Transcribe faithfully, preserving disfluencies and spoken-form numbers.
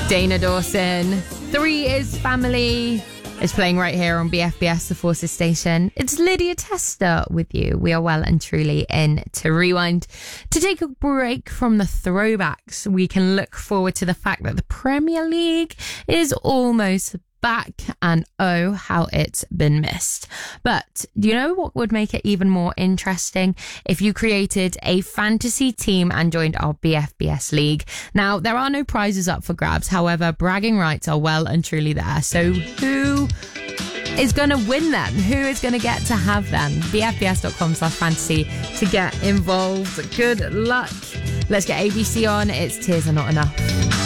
Dana Dawson. Three is Family. It's playing right here on B F B S, the Forces station. It's Lydia Tester with you. We are well and truly in to Rewind. To take a break from the throwbacks, we can look forward to the fact that the Premier League is almost back, and oh, how it's been missed. But do you know what would make it even more interesting? If you created a fantasy team and joined our B F B S League. Now, there are no prizes up for grabs. However, bragging rights are well and truly there. So who is going to win them? Who is going to get to have them? B F B S dot com slash fantasy to get involved. Good luck. Let's get A B C on. It's Tears Are Not Enough.